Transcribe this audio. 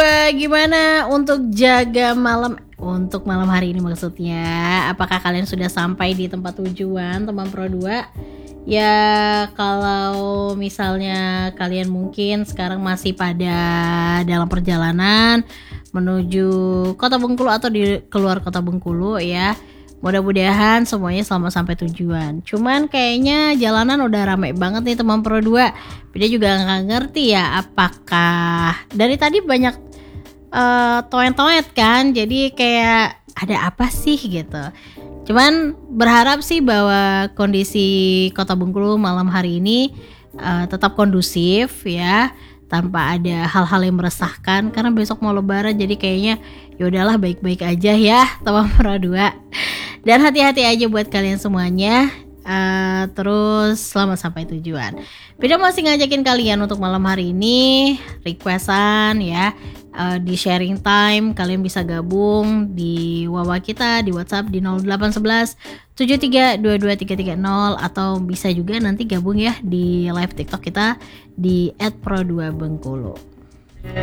2, gimana untuk untuk malam hari ini maksudnya? Apakah kalian sudah sampai di tempat tujuan, teman Pro 2? Ya, kalau misalnya kalian mungkin sekarang masih pada dalam perjalanan menuju Kota Bengkulu atau di keluar Kota Bengkulu ya, mudah-mudahan semuanya selamat sampai tujuan. Cuman kayaknya jalanan udah rame banget nih teman Pro 2. Dia juga nggak ngerti ya apakah dari tadi banyak toet-toet kan, jadi kayak ada apa sih gitu. Cuman berharap sih bahwa kondisi Kota Bengkulu malam hari ini tetap kondusif ya, tanpa ada hal-hal yang meresahkan karena besok mau lebaran, jadi kayaknya ya udahlah baik-baik aja ya teman Pro 2. Dan hati-hati aja buat kalian semuanya. Terus selamat sampai tujuan. Beda masih ngajakin kalian untuk malam hari ini requestan ya, di sharing time kalian bisa gabung di wawa kita di WhatsApp di 0811 7322 330, atau bisa juga nanti gabung ya di live TikTok kita di @pro2bengkulu.